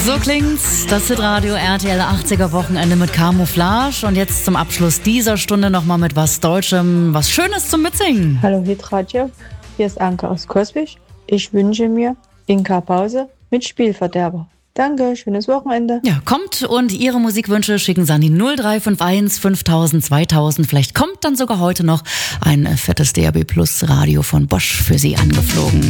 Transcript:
So klingt's, das Hitradio RTL 80er Wochenende mit Camouflage. Und jetzt zum Abschluss dieser Stunde nochmal mit was Deutschem, was Schönes zum Mitsingen. Hallo Hitradio, hier ist Anke aus Coswig. Ich wünsche mir Inka Pause mit Spielverderber. Danke, schönes Wochenende. Ja, kommt und Ihre Musikwünsche schicken Sie an die 0351 5000 2000. Vielleicht kommt dann sogar heute noch ein fettes DAB Plus Radio von Bosch für Sie angeflogen.